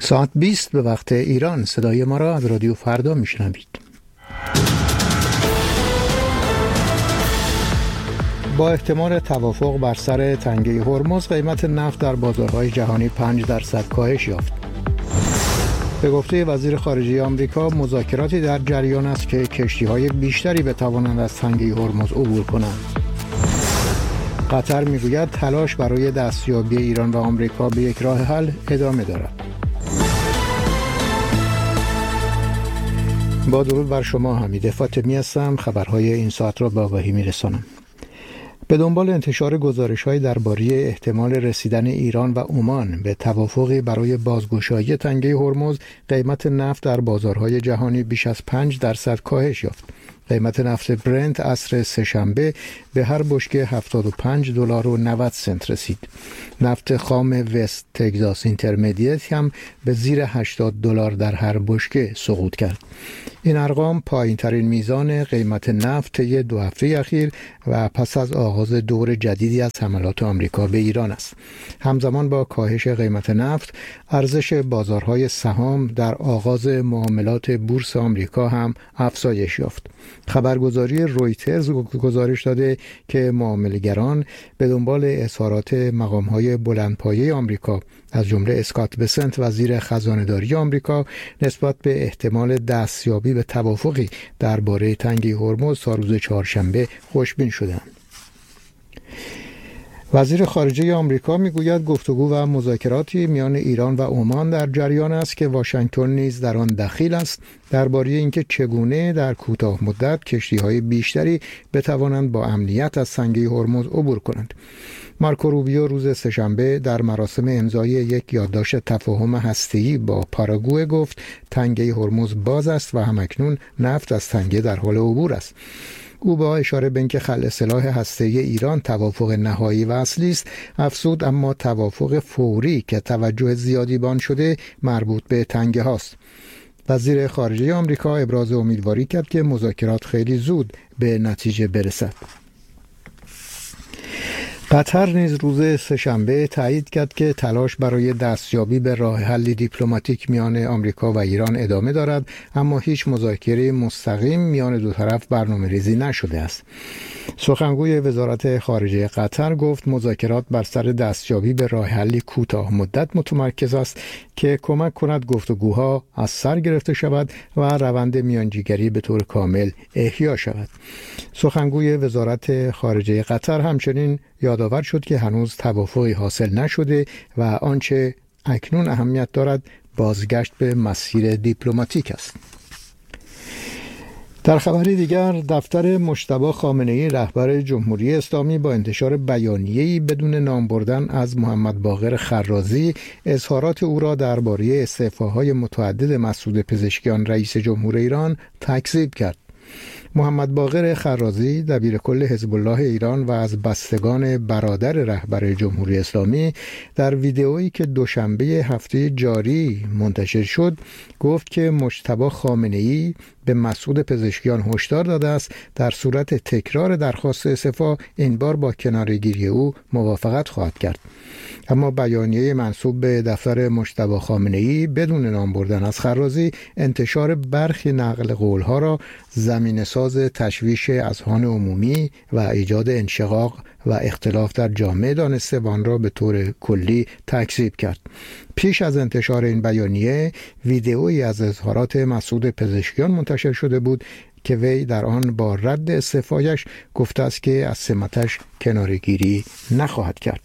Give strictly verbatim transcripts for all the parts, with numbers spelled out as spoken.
ساعت بیست به وقت ایران. صدای ما را از رادیو فردا میشنوید. با احتمال توافق بر سر تنگه هرمز، قیمت نفت در بازارهای جهانی پنج درصد کاهش یافت. به گفته وزیر خارجه آمریکا، مذاکراتی در جریان است که کشتی‌های بیشتری بتوانند از تنگه هرمز عبور کنند. قطر میگوید تلاش برای دستیابی ایران و آمریکا به یک راه حل ادامه دارد. با درود بر شما، حمید فاطمی هستم. خبرهای این ساعت را به آگاهی میرسانم. به دنبال انتشار گزارش‌های درباره احتمال رسیدن ایران و عمان به توافقی برای بازگشایی تنگه هرمز، قیمت نفت در بازارهای جهانی بیش از پنج درصد کاهش یافت. قیمت نفت برنت عصر سه‌شنبه به هر بشکه هفتاد و پنج دلار و نود سنت رسید. نفت خام وست تگزاس اینترمدیت هم به زیر هشتاد دلار در هر بشکه سقوط کرد. این ارقام پایین‌ترین میزان قیمت نفت طی دو هفته اخیر و پس از آغاز دور جدیدی از حملات آمریکا به ایران است. همزمان با کاهش قیمت نفت، ارزش بازارهای سهام در آغاز معاملات بورس آمریکا هم افزایش یافت. خبرگزاری رویترز گزارش داده که معامله‌گران به دنبال اظهارات مقام‌های بلندپایه آمریکا از جمله اسکات بسنت وزیر خزانه‌داری آمریکا نسبت به احتمال دستیابی به توافقی درباره تنگه هرمز تا روز چهارشنبه خوشبین شدند. وزیر خارجه آمریکا میگوید گفتگو و مذاکراتی میان ایران و عمان در جریان است که واشنگتن نیز در آن دخیل است، درباره اینکه چگونه در کوتاه مدت کشتی‌های بیشتری بتوانند با امنیت از تنگه هرمز عبور کنند. مارکو روبیو روز سه‌شنبه در مراسم امضای یک یادداشت تفاهم هسته‌ای با پاراگوئه گفت تنگه هرمز باز است و همکنون نفت از تنگه در حال عبور است. او با اشاره به اینکه خلع سلاح هسته‌ای ایران توافق نهایی و اصلی است افزود اما توافق فوری که توجه زیادی به آن شده مربوط به تنگه هاست. وزیر خارجه آمریکا ابراز امیدواری کرد که مذاکرات خیلی زود به نتیجه برسد. قطر نیز روز سه‌شنبه تایید کرد که تلاش برای دستیابی به راه حل دیپلماتیک میان آمریکا و ایران ادامه دارد، اما هیچ مذاکره مستقیم میان دو طرف برنامه‌ریزی نشده است. سخنگوی وزارت خارجه قطر گفت مذاکرات بر سر دستیابی به راه حلی کوتاه مدت متمرکز است که کمک کند گفتگوها از سر گرفته شود و روند میانجیگری به طور کامل احیا شود. سخنگوی وزارت خارجه قطر همچنین یادآور شد که هنوز توافقی حاصل نشده و آنچه اکنون اهمیت دارد بازگشت به مسیر دیپلماتیک است. در خبری دیگر، دفتر مجتبی خامنه‌ای رهبر جمهوری اسلامی با انتشار بیانیه‌ای بدون نام بردن از محمد باقر خرازی اظهارات او را درباره استعفاهای متعدد مسعود پزشکیان رئیس جمهور ایران تکذیب کرد. محمد باقر خرازی دبیرکل حزب الله ایران و از بستگان برادر رهبر جمهوری اسلامی در ویدئویی که دوشنبه هفته جاری منتشر شد گفت که مجتبی خامنه‌ای به مسعود پزشکیان هشدار داده است در صورت تکرار درخواست استعفا این بار با کناره‌گیری او موافقت خواهد کرد. اما بیانیه منسوب به دفتر مجتبی خامنه‌ای بدون نام بردن از خرازی انتشار برخی نقل قول‌ها را زمینه‌ساز تشویش اذهان عمومی و ایجاد انشقاق و اختلاف در جامعه دانسته و آن را به طور کلی تکذیب کرد. پیش از انتشار این بیانیه ویدئویی از اظهارات مسعود پزشکیان منتشر شده بود که وی در آن با رد استعفایش گفته است که از سمتش کناره‌گیری نخواهد کرد.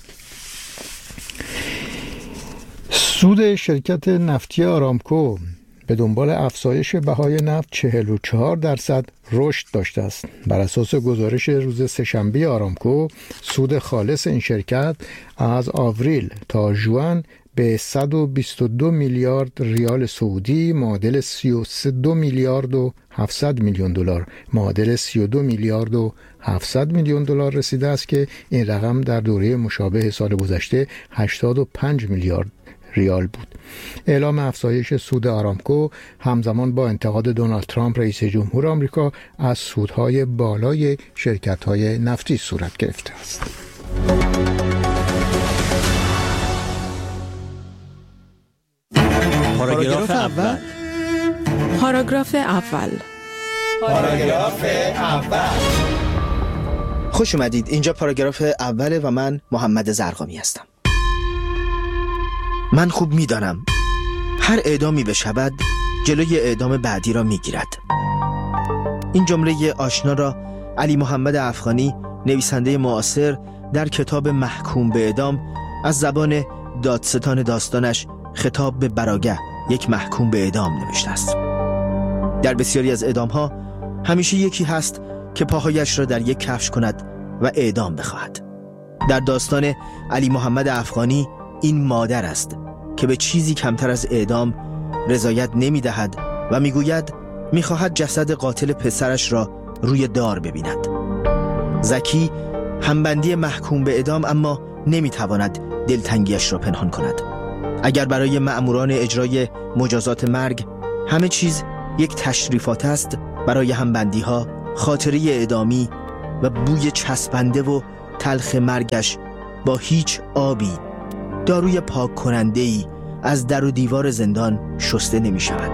سود شرکت نفتی آرامکو به دنبال افزایش بهای نفت چهل و چهار درصد رشد داشته است. بر اساس گزارش روز سه‌شنبه آرامکو، سود خالص این شرکت از آوریل تا ژوئن به صد و بیست و دو میلیارد ریال سعودی معادل سی و دو میلیارد و هفتصد میلیون دلار معادل سی و دو میلیارد و هفتصد میلیون دلار رسیده است که این رقم در دوره مشابه سال گذشته هشتاد و پنج میلیارد ریال بود. اعلام افزایش سود آرامکو همزمان با انتقاد دونالد ترامپ رئیس جمهور آمریکا از سودهای بالای شرکت‌های نفتی صورت گرفته است. پاراگراف اول. پاراگراف اول. پاراگراف اول. خوش اومدید. اینجا پاراگراف اوله و من محمد زرقامی هستم. من خوب میدانم هر اعدامی بشود جلوی اعدام بعدی را میگیرد. این جمله آشنا را علی محمد افغانی، نویسنده معاصر، در کتاب محکوم به اعدام از زبان دادستان داستانش خطاب به براگه، یک محکوم به اعدام، نوشته است. در بسیاری از اعدام ها همیشه یکی هست که پاهایش را در یک کفش کند و اعدام بخواهد. در داستان علی محمد افغانی این مادر است که به چیزی کمتر از اعدام رضایت نمی دهد و می گوید می خواهد جسد قاتل پسرش را روی دار ببیند. زکی همبندی محکوم به اعدام اما نمی تواند دلتنگیش را پنهان کند. اگر برای مأموران اجرای مجازات مرگ همه چیز یک تشریفات است، برای همبندی ها خاطره اعدامی و بوی چسبنده و تلخ مرگش با هیچ آبی، داروی پاک کننده‌ای از در و دیوار زندان شسته نمی شود.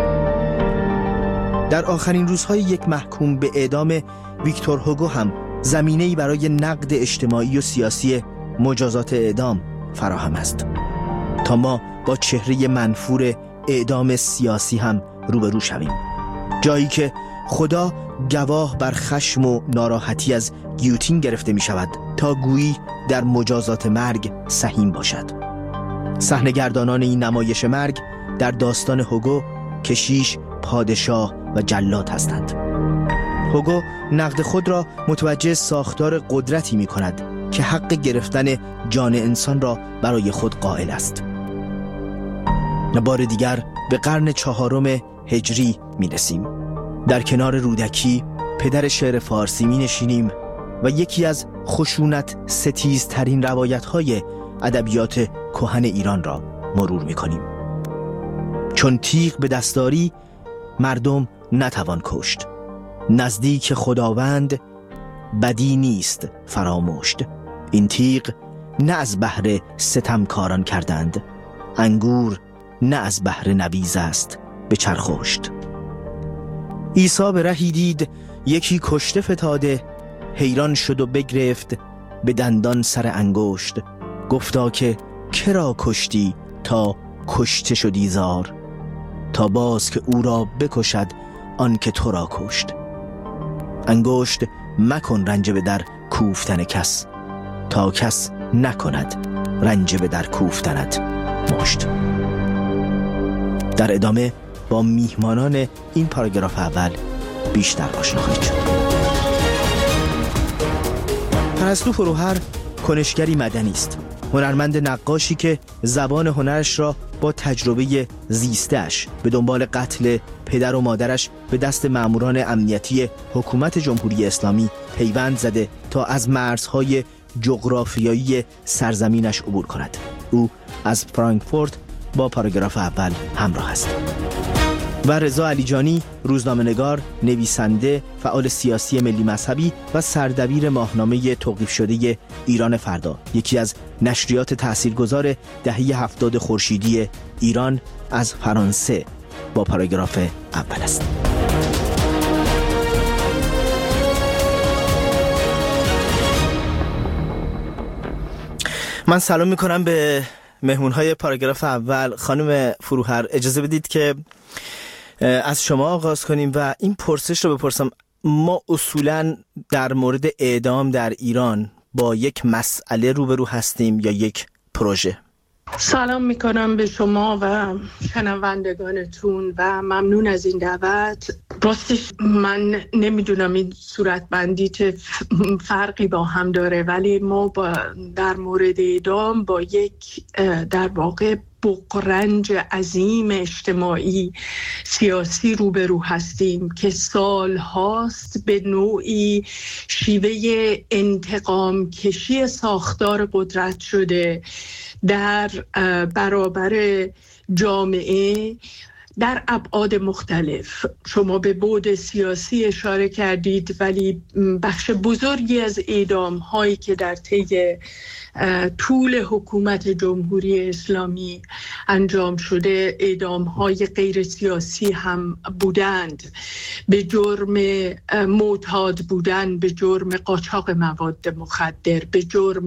در آخرین روزهای یک محکوم به اعدام ویکتور هوگو هم زمینه‌ای برای نقد اجتماعی و سیاسی مجازات اعدام فراهم است، تا ما با چهره منفور اعدام سیاسی هم روبرو شویم. جایی که خدا گواه بر خشم و ناراحتی از گیوتین گرفته می شود تا گویی در مجازات مرگ سهیم باشد. صحنه‌گردانان این نمایش مرگ در داستان هوگو کشیش، پادشاه و جلاد هستند. هوگو نقد خود را متوجه ساختار قدرتی می کند که حق گرفتن جان انسان را برای خود قائل است. بار دیگر به قرن چهارم هجری می رسیم. در کنار رودکی، پدر شعر فارسی، می نشینیم و یکی از خشونت ستیزترین روایت‌های ادبیات کهن ایران را مرور می کنیم. چون تیغ به دستاری مردم نتوان کشت، نزدیک خداوند بدی نیست فراموشت. این تیغ نه از بهر ستمکاران کردند، انگور نه از بهر نبیذ است به چرخوشت. عیسی به رهی دید یکی کشته فتاده، حیران شد و بگرفت به دندان سر انگشت. گفتا که کرا کشتی تا کشته شدی زار، تا باز که او را بکشد آن که تو را کشت. انگشت مکن رنج به در کوفتن کس، تا کس نکند رنج به در کوفتنت مشت. در ادامه با میهمانان این پاراگراف اول بیشتر آشنا خواهید شد. پرستو فروهر کنشگری مدنی است، هنرمند نقاشی که زبان هنرش را با تجربه زیستش به دنبال قتل پدر و مادرش به دست ماموران امنیتی حکومت جمهوری اسلامی پیوند زده تا از مرزهای جغرافیایی سرزمینش عبور کند. او از فرانکفورت با پاراگراف اول همراه است. و رضا علیجانی، روزنامه‌نگار، نویسنده، فعال سیاسی ملی مذهبی و سردبیر ماهنامه توقیف شده ایران فردا، یکی از نشریات تاثیرگذار دهه هفتاد خورشیدی ایران، از فرانسه با پاراگراف اول است. من سلام میکنم به مهمونهای پاراگراف اول. خانم فروهر، اجازه بدید که از شما آغاز کنیم و این پرسش رو بپرسم. ما اصولاً در مورد اعدام در ایران با یک مسئله روبرو هستیم یا یک پروژه؟ سلام میکنم به شما و شنوندگانتون و ممنون از این دعوت. راستش من نمیدونم این صورتبندی چه فرقی با هم داره، ولی ما با در مورد اعدام با یک در واقع بغرنج عظیم اجتماعی سیاسی روبرو هستیم که سال هاست به نوعی شیوه انتقام کشی ساختار قدرت شده در برابر جامعه در ابعاد مختلف. شما به بعد سیاسی اشاره کردید، ولی بخش بزرگی از اعدام هایی که در طی طول حکومت جمهوری اسلامی انجام شده اعدام های غیر سیاسی هم بودند، به جرم معتاد بودن، به جرم قاچاق مواد مخدر، به جرم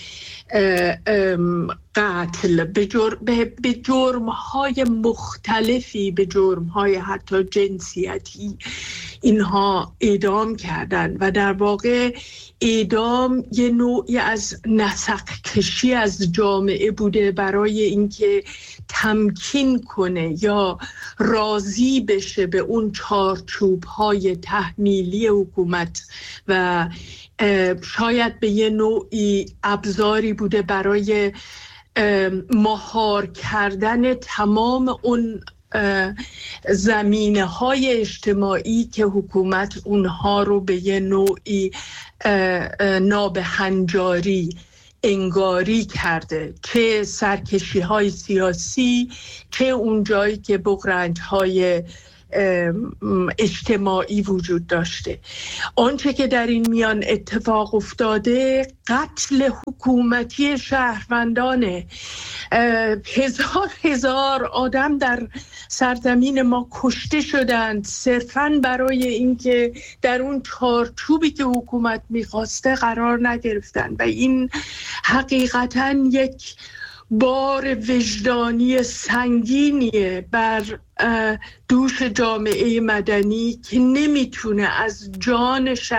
قتل، به جرم, به جرم های مختلفی، به جرم های حتی جنسیتی اینها اعدام کردند و در واقع اعدام یه نوعی از نسق کشی از جامعه بوده برای اینکه تمکین کنه یا راضی بشه به اون چارچوب های تحمیلی حکومت و شاید به یه نوعی ابزاری بوده برای مهار کردن تمام اون زمینه های اجتماعی که حکومت اونها رو به یه نوعی نابهنجاری انگاری کرده، چه سرکشی های سیاسی، چه اون جایی که بغرنج های اجتماعی وجود داشته. آنچه که در این میان اتفاق افتاده قتل حکومتی شهروندانه. هزار هزار آدم در سرزمین ما کشته شدند صرفاً برای اینکه در اون چارچوبی که حکومت میخواسته قرار نگرفتن و این حقیقتاً یک بار وجدانی سنگینیه بر دوش جامعه مدنی که نمیتونه از جان